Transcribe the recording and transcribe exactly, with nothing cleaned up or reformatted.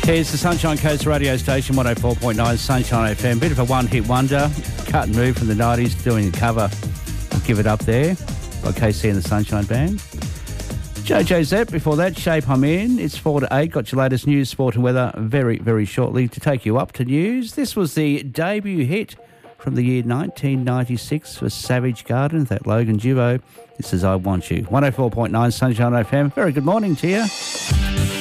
Here's the Sunshine Coast radio station, one oh four point nine Sunshine F M. Bit of a one-hit wonder. Cut and move from the nineties, doing the cover. I'll give it up there by K C and the Sunshine Band. Jojo Zepp, before that, Shape I'm In. It's four to eight. Got your latest news, sport and weather very, very shortly to take you up to news. This was the debut hit from the year nineteen ninety-six for Savage Garden, that Logan duo. This is I Want You. one oh four point nine Sunshine F M. Very good morning to you.